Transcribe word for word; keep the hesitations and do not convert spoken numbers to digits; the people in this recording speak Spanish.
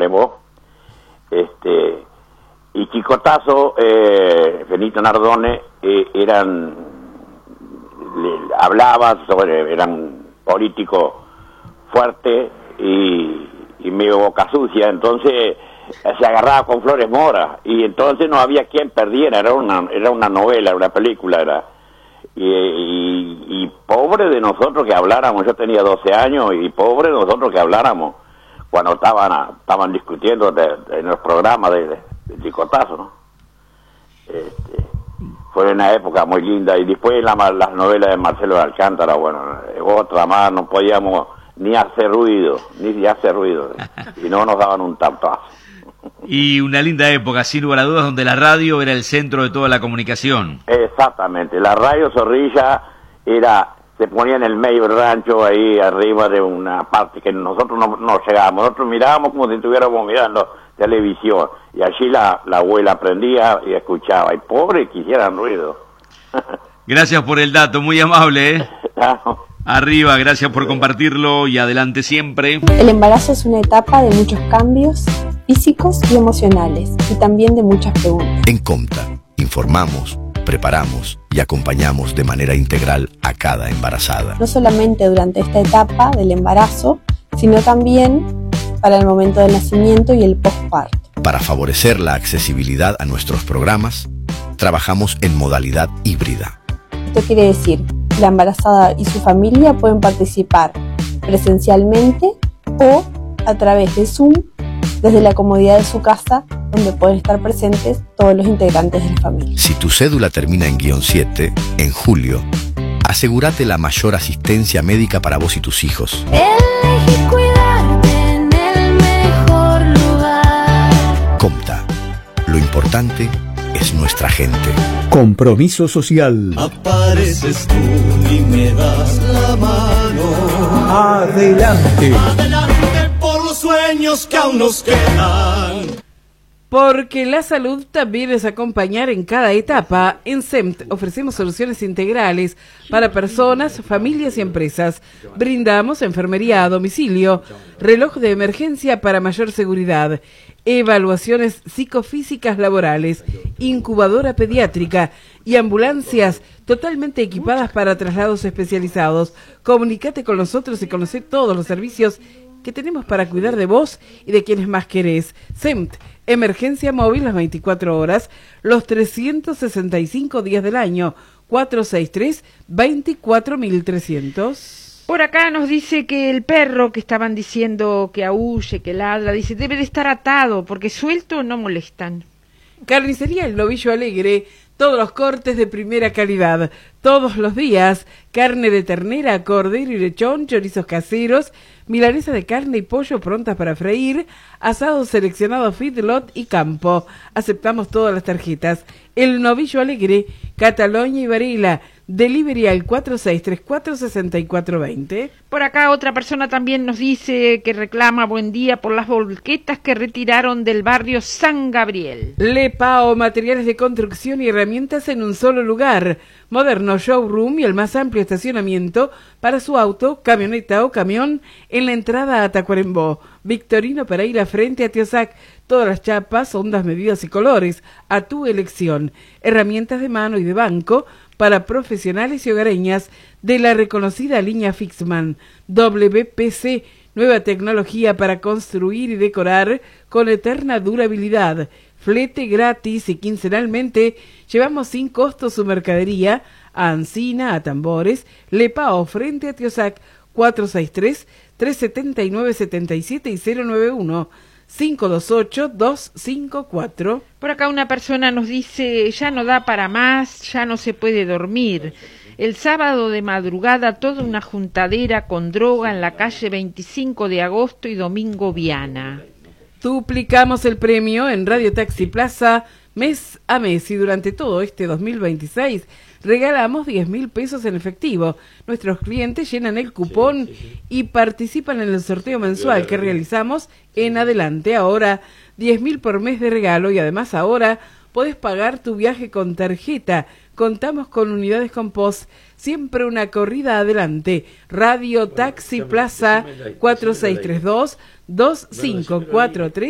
Tacuarembó, este, y Chicotazo, eh, Benito Nardone, eh, eran, le, hablaban sobre, eran políticos fuertes y, y medio boca sucia, entonces se agarraba con Flores Mora, y entonces no había quien perdiera, era una, era una novela, una película, era, y, y, y pobre de nosotros que habláramos, yo tenía doce años, y pobre de nosotros que habláramos, cuando estaban estaban discutiendo de, de, en los programas de, de, de Chicotazo, ¿no? Este, fue una época muy linda, y después la, las novelas de Marcelo de Alcántara, bueno, otra más, no podíamos ni hacer ruido, ni hacer ruido, y no nos daban un tampazo. Y una linda época, sin lugar a dudas, donde la radio era el centro de toda la comunicación. Exactamente, la radio Zorrilla era, se ponía en el medio del rancho, ahí arriba de una parte que nosotros no, no llegábamos, nosotros mirábamos como si estuviéramos mirando televisión, y allí la, la abuela aprendía y escuchaba, y pobre quisieran ruido. Gracias por el dato, muy amable, ¿eh? Arriba, gracias por compartirlo y adelante siempre. El embarazo es una etapa de muchos cambios físicos y emocionales, y también de muchas preguntas. En Comta, informamos, preparamos y acompañamos de manera integral a cada embarazada. No solamente durante esta etapa del embarazo, sino también para el momento del nacimiento y el posparto. Para favorecer la accesibilidad a nuestros programas, trabajamos en modalidad híbrida. Esto quiere decir que la embarazada y su familia pueden participar presencialmente o a través de Zoom, desde la comodidad de su casa, donde pueden estar presentes todos los integrantes de la familia. Si tu cédula termina en guión siete, en julio, asegúrate la mayor asistencia médica para vos y tus hijos. Elegí cuidarte en el mejor lugar. Comta, lo importante es nuestra gente. Compromiso social. Apareces tú y me das la mano. Adelante. Adelante por los sueños que aún nos quedan. Porque la salud también es acompañar en cada etapa. En S E M T ofrecemos soluciones integrales para personas, familias y empresas. Brindamos enfermería a domicilio, reloj de emergencia para mayor seguridad, evaluaciones psicofísicas laborales, incubadora pediátrica y ambulancias totalmente equipadas para traslados especializados. Comunícate con nosotros y conoce todos los servicios que tenemos para cuidar de vos y de quienes más querés. S E M T, emergencia móvil las veinticuatro horas, los trescientos sesenta y cinco días del año, cuatro seis tres, veinticuatro mil trescientos. Por acá nos dice que el perro que estaban diciendo que aúlle, que ladra, dice debe de estar atado porque suelto no molestan. Carnicería El Novillo Alegre, todos los cortes de primera calidad, todos los días, carne de ternera, cordero y lechón, chorizos caseros, milanesa de carne y pollo prontas para freír, asado seleccionado feedlot y campo. Aceptamos todas las tarjetas. El Novillo Alegre, Cataluña y Varela, delivery al cuatro seis tres cuatro, seis cuatro dos cero. Por acá otra persona también nos dice que reclama buen día por las volquetas que retiraron del barrio San Gabriel. Lepao, materiales de construcción y herramientas en un solo lugar. Moderno showroom y el más amplio estacionamiento para su auto, camioneta o camión en la entrada a Tacuarembó. Victorino Pereira frente a Tiosac. Todas las chapas, ondas, medidas y colores a tu elección. Herramientas de mano y de banco para profesionales y hogareñas de la reconocida línea Fixman. W P C, nueva tecnología para construir y decorar con eterna durabilidad. Flete gratis y quincenalmente llevamos sin costo su mercadería a Ancina, a Tambores, Lepao frente a Tiosac, cuatro seis tres, tres siete nueve, siete siete y cero nueve uno. cinco dos ocho, dos cinco cuatro. Por acá una persona nos dice, ya no da para más, ya no se puede dormir. El sábado de madrugada toda una juntadera con droga en la calle veinticinco de agosto y Domingo Viana. Duplicamos el premio en Radio Taxi Plaza mes a mes y durante todo este dos mil veintiséis regalamos diez mil pesos en efectivo. Nuestros clientes llenan el cupón y participan en el sorteo mensual que realizamos en adelante. Ahora diez mil por mes de regalo y además ahora podés pagar tu viaje con tarjeta. Contamos con unidades con post, siempre una corrida adelante. Radio Taxi Plaza cuatro seis tres dos, dos cinco cuatro tres.